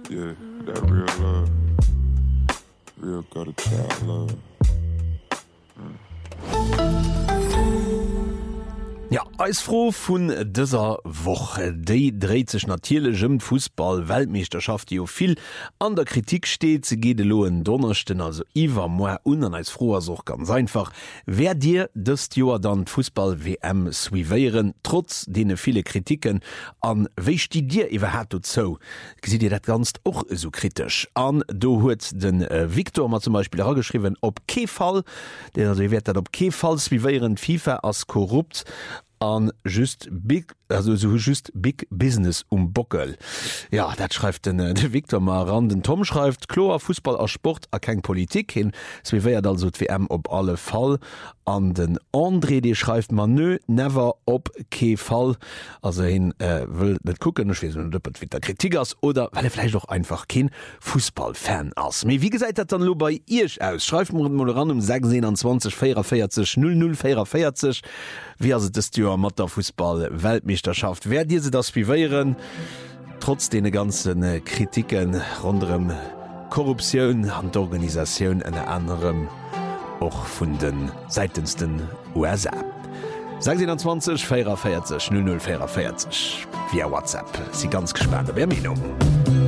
Yeah, that real love. Real gutter child love. Ja, als froh vun dëser Woche déi dreht sech natierlegem Fußball Weltmeisterschaft jo viel an der Kritik steht ze gede loen Donnerchten also iwwer moer unan als froher soch ganz einfach wer dir dëst Joer dann Fußball WM swivéieren trotz dee viele Kritiken an wéich die dir iwwer hat zo si dir dat ganz och so kritisch an do huet den Victor mat zum Beispiel rageschriwen op Kefall den also werd dat op Kefall swivéieren FIFA as korrupt an just big business Bockel. Ja, dat schreibt den Victor mal ran. Den Tom schreibt Chlor Fußball als Sport a kein Politik hin. Es wieiert also WM op alle Fall. An den André die schreibt man nö never op ke Fall. Also hin will net gucken wie der Kritik ass oder weil vielleicht doch einfach kein Fußballfan ass. Wie gesagt dat dann lo bei ihr aus schreibt Moderan um 26 44 00 44 wie das mat der Fußball Weltmeisterschaft wer diese das wieieren trotz den ganzen Kritiken rundem Korruption an Organisation en anderem och vun den seitensten USA 26 44 00 44 via WhatsApp sie ganz gespannt wer Meinung.